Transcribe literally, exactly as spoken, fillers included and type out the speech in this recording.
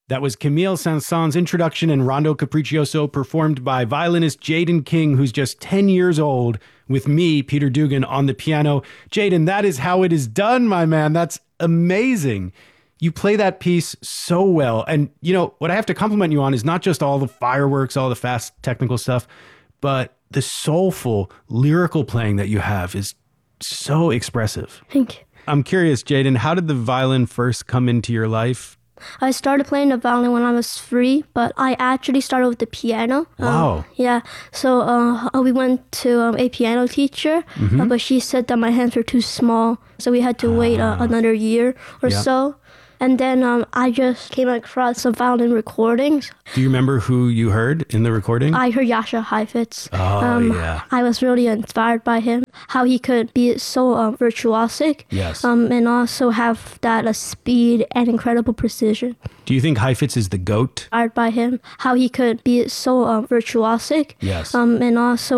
That was Camille Saint-Saëns' introduction and Rondo Capriccioso performed by violinist Jaden King, who's just ten years old, with me, Peter Dugan, on the piano. Jaden, that is how it is done, my man. That's amazing. You play that piece so well. And, you know, what I have to compliment you on is not just all the fireworks, all the fast technical stuff, but the soulful lyrical playing that you have is so expressive. Thank you. I'm curious, Jaden, how did the violin first come into your life? I started playing the violin when I was three, but I actually started with the piano. Wow. Um, yeah. So uh, we went to um, a piano teacher, Mm-hmm. uh, but she said that my hands were too small. So we had to wait uh, another year or Yeah. so. And then um, I just came across some violin recordings. Do you remember who you heard in the recording? I heard Jascha Heifetz. Oh, yeah. I was really inspired by him, how he could be so um, virtuosic. Yes. Um, and also have that uh, speed and incredible precision. Do you think Heifetz is the GOAT? Inspired by him, how he could be so um, virtuosic. Yes. Um, and also